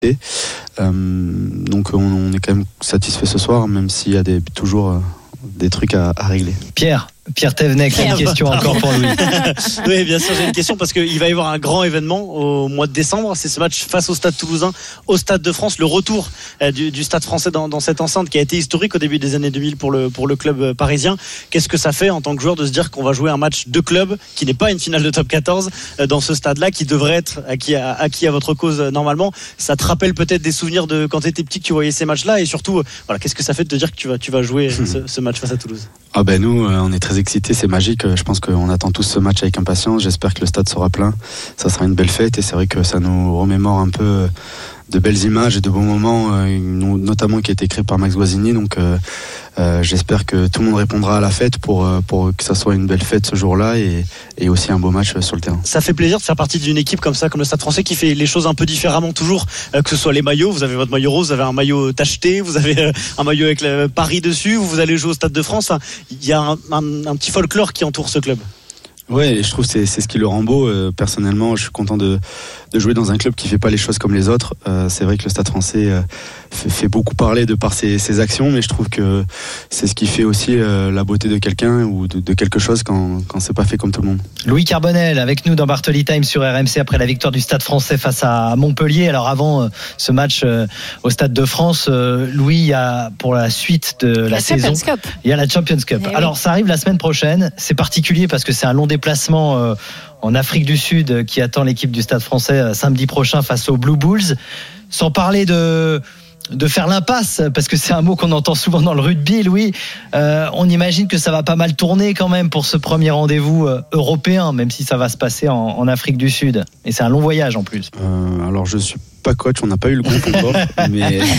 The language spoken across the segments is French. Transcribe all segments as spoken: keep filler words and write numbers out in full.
Euh, donc on, on est quand même satisfait ce soir, même s'il y a des, toujours euh, des trucs à, à régler. Pierre Pierre Thévenet, une question encore pour lui. Oui, bien sûr, j'ai une question parce qu'il va y avoir un grand événement au mois de décembre. C'est ce match face au Stade Toulousain, au Stade de France, le retour du, du Stade Français dans, dans cette enceinte qui a été historique au début des années deux mille pour le, pour le club parisien. Qu'est-ce que ça fait en tant que joueur de se dire qu'on va jouer un match de club qui n'est pas une finale de top quatorze dans ce stade-là, qui devrait être acquis à, acquis à votre cause normalement? Ça te rappelle peut-être des souvenirs de quand tu étais petit que tu voyais ces matchs-là, et surtout, voilà, qu'est-ce que ça fait de te dire que tu vas, tu vas jouer ce, ce match face à Toulouse? Ah ben nous, on est très excités, c'est magique. Je pense qu'on attend tous ce match avec impatience. J'espère que le stade sera plein. Ça sera une belle fête, et c'est vrai que ça nous remémore un peu de belles images et de bons moments, notamment qui a été créé par Max Guazzini. Donc euh, euh, j'espère que tout le monde répondra à la fête pour, pour que ça soit une belle fête ce jour-là, et, et aussi un beau match sur le terrain. Ça fait plaisir de faire partie d'une équipe comme ça, comme le Stade Français, qui fait les choses un peu différemment toujours, euh, que ce soit les maillots. Vous avez votre maillot rose, vous avez un maillot tacheté, vous avez euh, un maillot avec le Paris dessus, vous allez jouer au Stade de France. Enfin, il y a un, un, un petit folklore qui entoure ce club. Ouais, et je trouve que c'est, c'est ce qui le rend beau. Euh, personnellement, je suis content de, de jouer dans un club qui fait pas les choses comme les autres. Euh, c'est vrai que le Stade Français euh, fait, fait beaucoup parler de par ses, ses actions, mais je trouve que c'est ce qui fait aussi euh, la beauté de quelqu'un ou de, de quelque chose quand, quand c'est pas fait comme tout le monde. Louis Carbonel avec nous dans Bartoli Time sur R M C après la victoire du Stade Français face à Montpellier. Alors avant euh, ce match euh, au Stade de France, euh, Louis, il y a pour la suite de la, la saison, il y a la Champions Cup. Et Alors oui. Ça arrive la semaine prochaine. C'est particulier parce que c'est un long déplacement euh, en Afrique du Sud qui attend l'équipe du Stade Français euh, samedi prochain face aux Blue Bulls. Sans parler de de faire l'impasse, parce que c'est un mot qu'on entend souvent dans le rugby, Louis. Euh, on imagine que ça va pas mal tourner quand même pour ce premier rendez-vous euh, européen, même si ça va se passer en, en Afrique du Sud. Et c'est un long voyage en plus. Euh, alors je suis pas coach, on n'a pas eu le groupe encore, mais euh,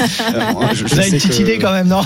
je, je vous avez une petite que... idée quand même, non?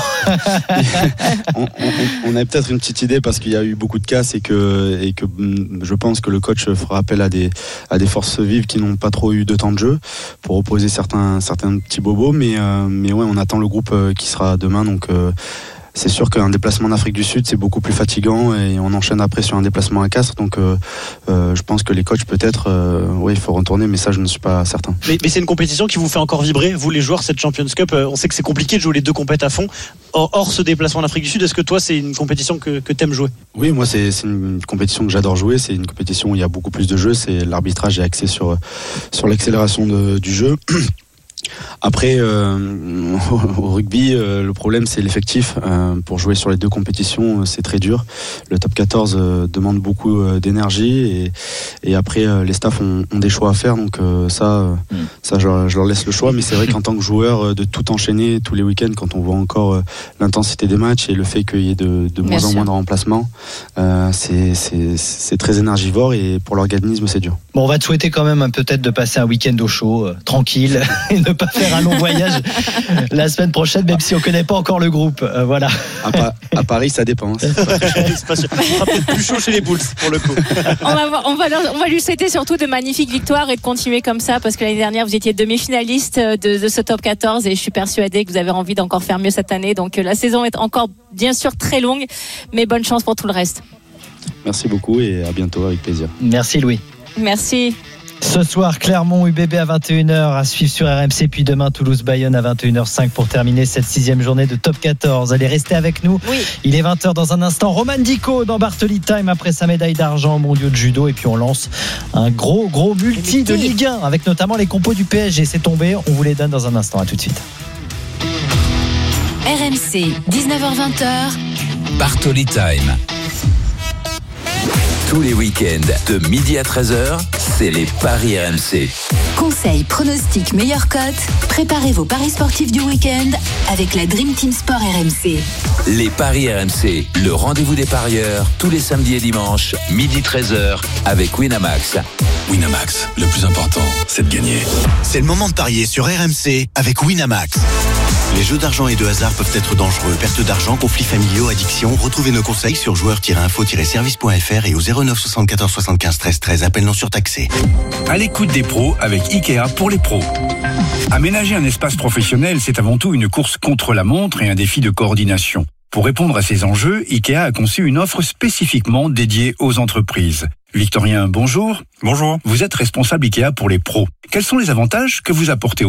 on, on, on a peut-être une petite idée parce qu'il y a eu beaucoup de casses et que et que je pense que le coach fera appel à des à des forces vives qui n'ont pas trop eu de temps de jeu pour opposer certains certains petits bobos, mais euh, mais ouais, on attend le groupe qui sera demain, donc. Euh, C'est sûr qu'un déplacement en Afrique du Sud, c'est beaucoup plus fatigant, et on enchaîne après sur un déplacement à Castres. Donc, euh, euh, je pense que les coachs, peut-être, euh, oui, il faut retourner, mais ça, je ne suis pas certain. Mais, mais c'est une compétition qui vous fait encore vibrer, vous les joueurs, cette Champions Cup. Euh, on sait que c'est compliqué de jouer les deux compétitions à fond. Hors, hors ce déplacement en Afrique du Sud, est-ce que toi, c'est une compétition que, que t'aimes jouer? Oui, moi, c'est, c'est une compétition que j'adore jouer. C'est une compétition où il y a beaucoup plus de jeux. C'est l'arbitrage est axé sur sur l'accélération de, du jeu. Après, euh, au rugby, euh, le problème c'est l'effectif. Euh, pour jouer sur les deux compétitions, euh, c'est très dur. Le top quatorze euh, demande beaucoup euh, d'énergie, et, et après euh, les staffs ont, ont des choix à faire. Donc euh, ça, euh, mmh. ça je, je leur laisse le choix. Mais c'est vrai qu'en tant que joueur, euh, de tout enchaîner tous les week-ends, quand on voit encore euh, l'intensité des matchs et le fait qu'il y ait de, de moins en moins de remplacements, euh, c'est, c'est, c'est très énergivore, et pour l'organisme c'est dur. Bon, on va te souhaiter quand même peut-être de passer un week-end au chaud, euh, tranquille, et ne pas faire un long voyage la semaine prochaine, même si on connaît pas encore le groupe. Euh, voilà. À, pa- à Paris, ça dépend. C'est pas sûr. Il sera peut-être plus chaud chez les Bulls pour le coup. On va, on va, on va lui souhaiter surtout de magnifiques victoires et de continuer comme ça, parce que l'année dernière vous étiez demi-finaliste de, de ce top quatorze, et je suis persuadée que vous avez envie d'encore faire mieux cette année. Donc la saison est encore bien sûr très longue, mais bonne chance pour tout le reste. Merci beaucoup, et à bientôt, avec plaisir. Merci Louis. Merci. Ce soir, Clermont U B B à vingt et une heures à suivre sur R M C, puis demain Toulouse-Bayonne à vingt et une heures cinq pour terminer cette sixième journée de top quatorze. Allez, restez avec nous. Oui. Il est vingt heures dans un instant. Roman Dico dans Bartoli Time après sa médaille d'argent au mondiaux de judo, et puis on lance un gros gros multi de Ligue un avec notamment les compos du P S G. C'est tombé, on vous les donne dans un instant. À tout de suite. R M C, dix-neuf heures vingt. Bartoli Time. Tous les week-ends de midi à treize heures, c'est les paris R M C. Conseils, pronostics, meilleures cotes. Préparez vos paris sportifs du week-end avec la Dream Team Sport R M C. Les paris R M C, le rendez-vous des parieurs, tous les samedis et dimanches, midi treize heures, avec Winamax. Winamax, le plus important, c'est de gagner. C'est le moment de parier sur R M C avec Winamax. Les jeux d'argent et de hasard peuvent être dangereux. Perte d'argent, conflits familiaux, addiction. Retrouvez nos conseils sur joueurs tiret info tiret service point f r et au zéro neuf soixante-quatorze soixante-quinze treize treize. Appel non surtaxé. À l'écoute des pros avec Ikea pour les pros. Aménager un espace professionnel, c'est avant tout une course contre la montre et un défi de coordination. Pour répondre à ces enjeux, Ikea a conçu une offre spécifiquement dédiée aux entreprises. Victorien, bonjour. Bonjour. Vous êtes responsable Ikea pour les pros. Quels sont les avantages que vous apportez aux professionnels ?